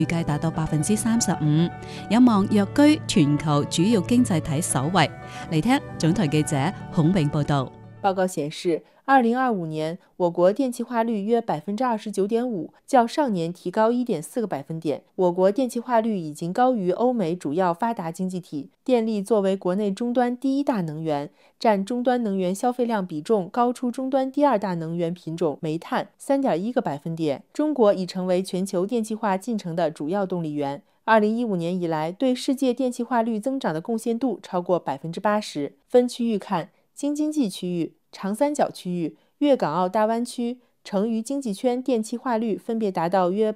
預計達到35%，有望躍居全球主要經濟體首位。嚟聽總台記者孔永報導。 報告顯示，2025年我國電氣化率約29.5%，較上年提高1.4個百分點。我國電氣化率已經高於歐美主要發達經濟體。電力作為國內終端第一大能源，佔終端能源消費量比重高出終端第二大能源品種煤炭3.1個百分點。中國已成為全球電氣化進程的主要動力源。2015年以來，對世界電氣化率增長的貢獻度超過80%。分區域看，京津冀區域、長三角區域、粵港澳大灣區、成渝經濟圈電氣化率分別達到約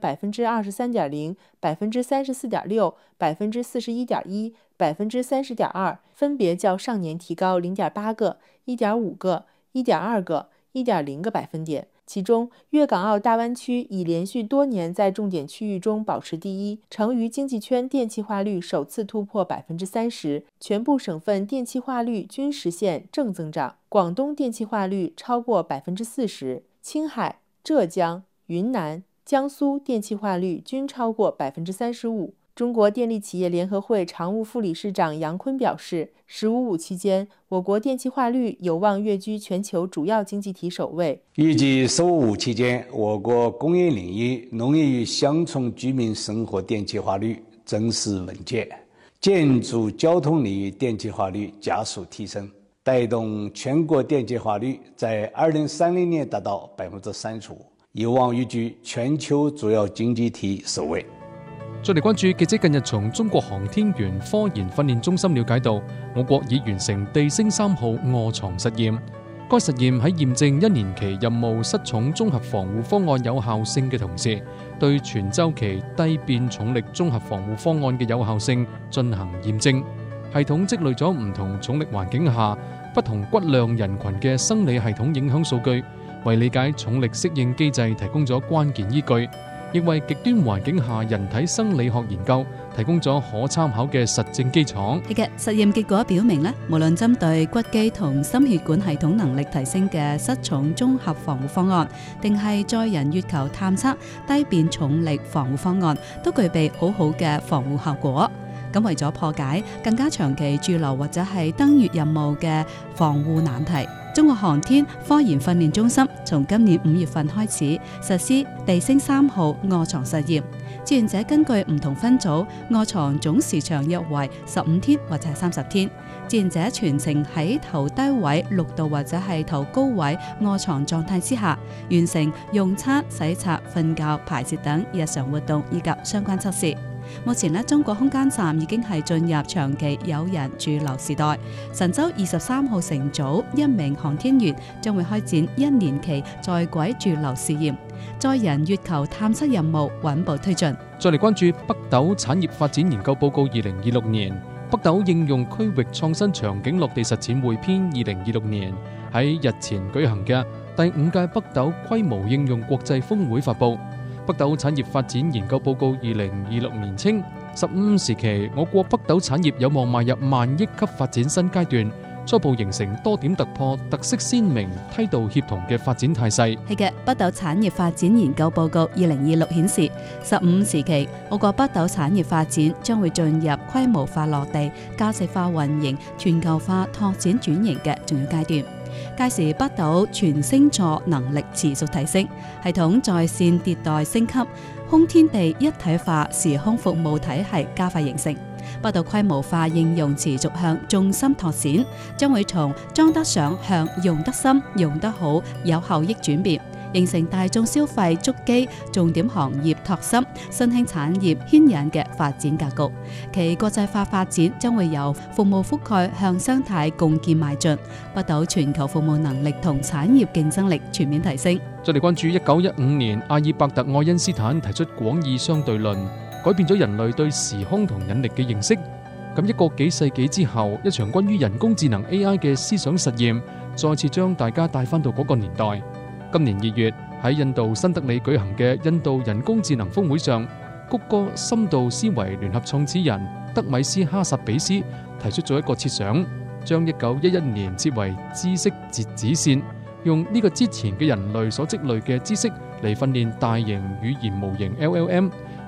23.0%、34.6%、41.1%、30.2%，分別較上年提高0.8個、1.5個、1.2個、1.0個百分點。其中，粵港澳大灣區已連續多年在重點區域中保持第一，成渝經濟圈電氣化率首次突破30%，全部省份電氣化率均實現正增長。廣東電氣化率超過40%，青海、浙江、雲南、江蘇電氣化率均超過35%。中國電力企業聯合會常務副理事長楊坤表示，“15+5期間，我國電氣化率有望躍居全球主要經濟體首位。 預計15+5期間，我國工業領域、農業與鄉村居民生活電氣化率增勢穩健，建築交通領域電氣化率加速提升，帶動全國電氣化率在2030年達到35%，有望躍居全球主要經濟體首位。” 再嚟關注記者近日從中國航天員科研訓練中心了解到，我國已完成地星3號臥床實驗。該實驗喺驗證1年期任務失重綜合防護方案有效性嘅同時，對全週期低變重力綜合防護方案嘅有效性進行驗證。系統積累咗唔同重力環境下不同骨量人群嘅生理系統影響數據，為理解重力適應機制提供咗關鍵依據，亦為極端環境下人體生理學研究提供咗可參考嘅實證基礎。 係嘅，實驗結果表明咧，無論針對骨肌同心血管系統能力提升嘅失重綜合防護方案，定係載人月球探測低變重力防護方案，都具備好好嘅防護效果。咁為咗破解更加長期駐留或者係登月任務嘅防護難題，中國航天科研訓練中心從今年5月份開始實施地星3號臥床實驗。志願者根據唔同分組臥床總時長約為15天或者係30天。志願者全程喺頭低位6度或者係頭高位臥床狀態之下，完成用餐、洗刷、瞓覺、排泄等日常活動以及相關測試。目前中國空間站已經係進入長期有人駐留時代。神舟23號乘組1名航天員將會開展1年期在軌駐留試驗，載人月球探測任務穩步推進。 再嚟關注北斗產業發展研究報告2026年，北斗應用區域創新場景落地實踐匯編2026年喺日前舉行嘅第5屆北斗規模應用國際峰會發布。北斗產業發展研究報告2026年稱，15時期我國北斗產業有望邁入萬億級發展新階段，初步形成多點突破、特色鮮明、梯度協同嘅發展態勢。 係嘅，北斗產業發展研究報告2026顯示，15時期我國北斗產業發展將會進入規模化落地、價值化運營、全球化拓展轉型嘅重要階段。屆時北斗全星座能力持續提升，系統在線迭代升級，空天地一體化時空服務體系加快形成。北斗規模化應用持續向重心拓展，將會從裝得上向用得深、用得好、有效益轉變，形成大眾消費觸基、重點行業拓深、新興產業牽引嘅發展格局。其國際化發展將會由服務覆蓋向生態共建邁進，北斗全球服務能力同產業競爭力全面提升。 再嚟關注1915年阿爾伯特愛因斯坦提出廣義相對論，改變咗人類對時空同引力嘅認識。咁一個幾世紀之後，一場關於人工智能 AI 嘅思想實驗，再次將大家帶翻到嗰個年代。今年2月喺印度新德里舉行嘅印度人工智能峰會上，谷歌深度思維聯合創始人德米斯哈薩比斯提出咗一個設想，將1911年設為知識截止線，用呢個之前嘅人類所積累嘅知識嚟訓練大型語言模型 LLM，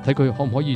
睇佢可唔可以